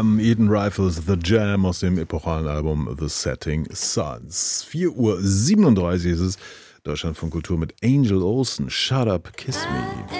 Jam, Eden Rifles, The Jam aus dem epochalen Album The Setting Suns. 4:37 Uhr ist es. Deutschlandfunk Kultur mit Angel Olsen. Shut Up, Kiss Me.